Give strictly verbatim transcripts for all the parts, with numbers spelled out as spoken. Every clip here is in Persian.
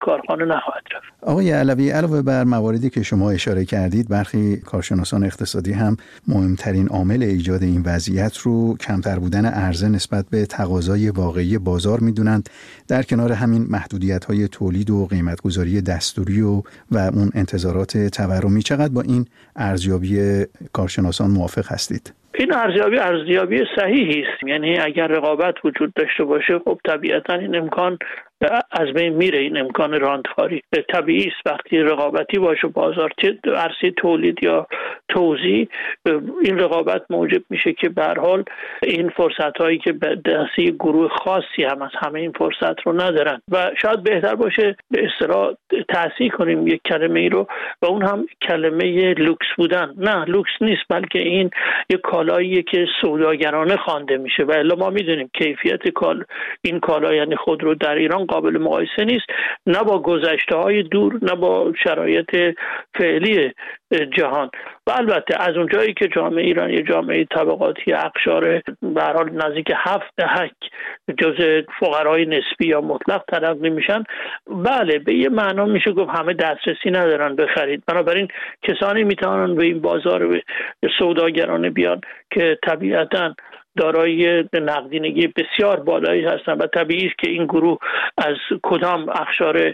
کارخانه نخواهد رفت. آقای علوی، علاوه بر مواردی که شما اشاره کردید، برخی کارشناسان اقتصادی هم مهمترین عامل ایجاد این وضعیت رو کمتر بودن عرضه نسبت به تقاضای واقعی بازار میدونند، در کنار همین محدودیت‌های تولید و قیمت‌گذاری دستوری و و اون انتظارات تورمی. چقدر با این ارزیابی کارشناسان موافق هستید؟ این ارزیابی ارزیابی صحیحی است. یعنی اگر رقابت وجود داشته باشه، خب طبیعتاً این امکان از بین میره، این امکان راندخاری طبیعی است. وقتی رقابتی باشه بازار، چه عرصه تولید یا توزیع، این رقابت موجب میشه که به هر حال این فرصت هایی که به دسته گروه خاصی هم از همه این فرصت رو ندارن و شاید بهتر باشه به اصطلاح تحصیل کنیم یک کلمه ای رو و اون هم کلمه لوکس بودن. نه، لوکس نیست، بلکه این یک کالاییه که سوداگرانه خوانده میشه و الا ما میدونیم کیفیت کال این کالا یعنی خودرو در ایران قابل مقایسه نیست، نه با گذشته‌های دور نه با شرایط فعلی جهان. و البته از اونجایی که جامعه ایران یه جامعه طبقاتی اقشار به هر حال نزدیک هفت دهک جزء فقرای نسبی یا مطلق تلقی میشن، بله به یه معنا میشه گفت همه دسترسی ندارن به خرید. بنابراین کسانی میتونن به این بازار سوداگرانه بیان که طبیعتاً دارای نقدینگی بسیار بالایی هستند و طبیعی است که این گروه از کدام اقشار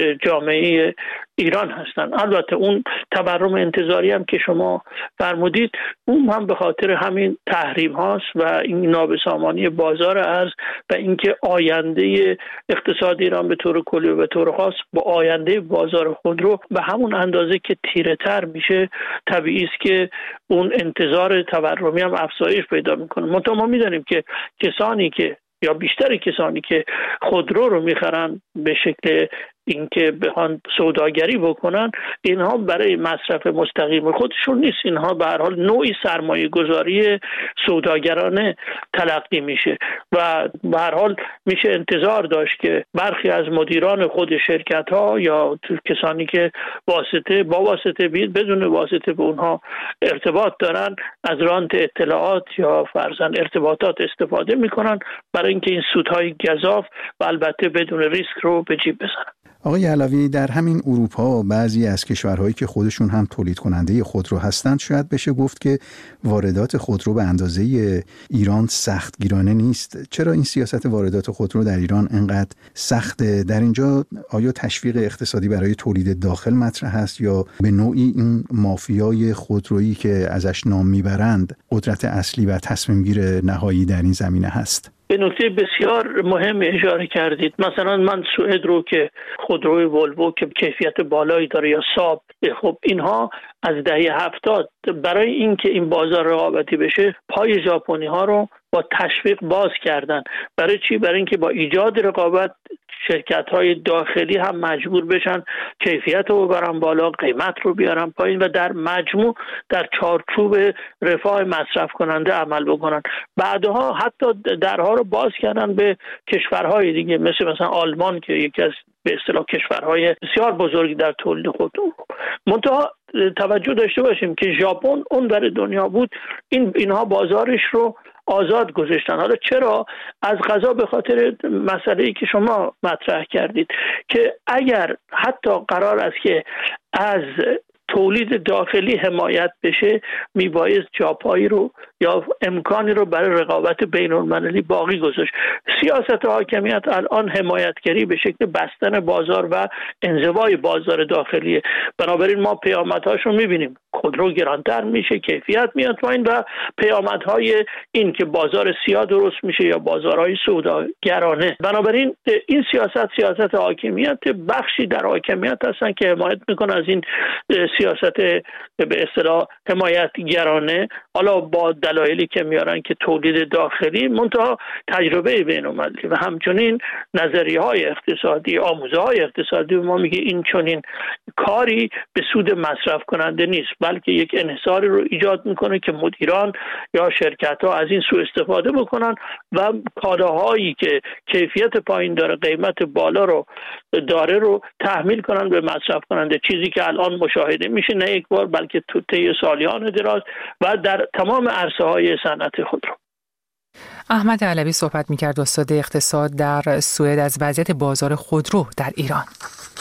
جامعه ایران هستند. البته اون تورم انتظاری هم که شما فرمودید، اون هم به خاطر همین تحریم هاست و این نابسامانی بازار ارز و اینکه آینده اقتصاد ایران به طور کلی و به طور خاص با آینده بازار خودرو به همون اندازه که تیره تر میشه، طبیعی است که اون انتظار تورمی هم افزایش پیدا میکنه. منتها ما میدونیم که کسانی که یا بیشتر کسانی که خودرو رو میخرن به شکل اینکه بخوان سوداگری بکنن، اینها برای مصرف مستقیم خودشون نیست، اینها به هر حال نوعی سرمایه گذاری سوداگرانه تلقی میشه و به هر حال میشه انتظار داشت که برخی از مدیران خود شرکت ها یا کسانی که واسطه با واسطه بید بدون واسطه به اونها ارتباط دارن، از رانت اطلاعات یا فرضاً ارتباطات استفاده میکنن برای اینکه این سودهای گزاف و البته بدون ریسک رو به جیب بزنن. آقای علوی، در همین اروپا بعضی از کشورهایی که خودشون هم تولید کننده خودرو هستند، شاید بشه گفت که واردات خودرو به اندازه ایران سختگیرانه نیست. چرا این سیاست واردات خودرو در ایران انقدر سخته؟ در اینجا آیا تشویق اقتصادی برای تولید داخل مطرح است یا به نوعی این مافیای خودرویی که ازش نام میبرند قدرت اصلی و تصمیم گیر نهایی در این زمینه هست؟ به نکته بسیار مهم اشاره کردید. مثلا من سوئد رو که خودروی ولوو که کیفیت بالایی داره یا ساب، خب اینها از دهه هفتاد برای اینکه این بازار رقابتی بشه پای ژاپنی ها رو با تشویق باز کردن. برای چی؟ برای اینکه با ایجاد رقابت شرکت‌های داخلی هم مجبور بشن کیفیت رو ببرن بالا، قیمت رو بیارن پایین و در مجموع در چارچوب رفاه مصرف کننده عمل بکنن. بعدها حتی درها رو باز کردن به کشورهای دیگه مثل مثلا آلمان که یکی از به اصطلاح کشورهای بسیار بزرگی در تولید خودرو. منتها توجه داشته باشیم که ژاپن اون در دنیا بود، این اینها بازارش رو آزاد گذاشتن. حالا چرا؟ از قضا به خاطر مسئله‌ای که شما مطرح کردید که اگر حتی قرار است که از تولید داخلی حمایت بشه، میبایست جاپایی رو یا امکانی رو برای رقابت بین المللی باقی گذاشت. سیاست حاکمیت الان حمایتگری به شکل بستن بازار و انزوای بازار داخلیه. بنابراین ما پیامدهاش رو میبینیم، خودرو گرانتر میشه، کیفیت میاد پایین و پیامدهای این که بازار سیاه درست میشه یا بازارهای سوداگرانه. بنابراین این سیاست سیاست حاکمیت، بخشی در حاکمیت هستن که حمایت میکنه از این سیاست به اصطلاح حمایتگرانه، حالا با دلایلی که میارن که تولید داخلی، منتها تجربه بین‌المللی و همچنین نظریه‌های اقتصادی، آموزه‌های اقتصادی ما میگه این چنین کاری به سود مصرف کننده نیست، بلکه یک انحصاری رو ایجاد میکنه که مدیران یا شرکت‌ها از این سوء استفاده بکنن و کالاهایی که کیفیت پایین داره، قیمت بالا رو داره رو تحمیل کنن به مصرف کننده، چیزی که الان مشاهده میشه نه یک بار بلکه تو طی سالیان دراز و در تمام عرصه‌های صنعت خودرو. احمد علوی صحبت می‌کرد، استاد اقتصاد در سوئد، از وضعیت بازار خودرو در ایران.